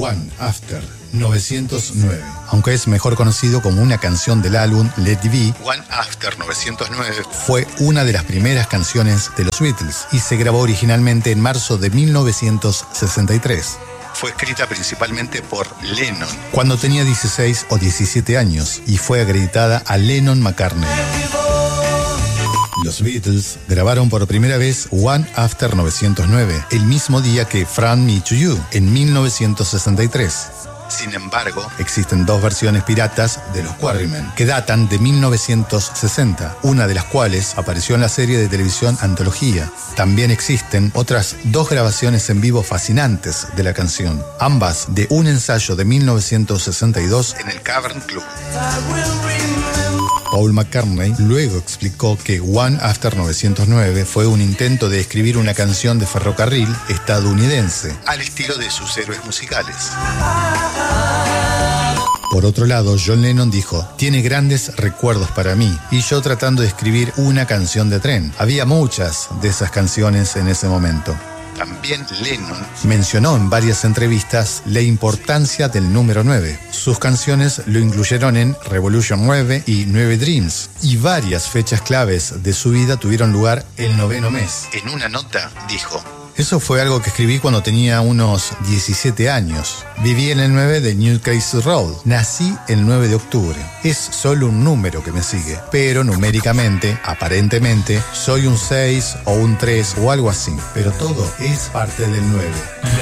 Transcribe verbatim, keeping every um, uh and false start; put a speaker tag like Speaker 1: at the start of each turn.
Speaker 1: One After novecientos nueve. Aunque es mejor conocido como una canción del álbum Let It Be, One After novecientos nueve fue una de las primeras canciones de los Beatles y se grabó originalmente en marzo de mil novecientos sesenta y tres. Fue escrita principalmente por Lennon cuando tenía dieciséis o diecisiete años y fue acreditada a Lennon-McCartney. Los Beatles grabaron por primera vez One After novecientos nueve, el mismo día que From Me to You, en mil novecientos sesenta y tres. Sin embargo, existen dos versiones piratas de los Quarrymen, que datan de mil novecientos sesenta, una de las cuales apareció en la serie de televisión Antología. También existen otras dos grabaciones en vivo fascinantes de la canción, ambas de un ensayo de mil novecientos sesenta y dos en el Cavern Club. Paul McCartney luego explicó que One After novecientos nueve fue un intento de escribir una canción de ferrocarril estadounidense, al estilo de sus héroes musicales. Por otro lado, John Lennon dijo: tiene grandes recuerdos para mí, y yo tratando de escribir una canción de tren. Había muchas de esas canciones en ese momento. También Lennon mencionó en varias entrevistas la importancia del número nueve. Sus canciones lo incluyeron en Revolution nueve y nueve Dreams, y varias fechas claves de su vida tuvieron lugar el noveno mes. En una nota dijo: eso fue algo que escribí cuando tenía unos diecisiete años. Viví en el nueve de Newcastle Road. Nací el nueve de octubre. Es solo un número que me sigue, pero numéricamente, aparentemente, soy un seis o un tres o algo así. Pero todo es parte del nueve.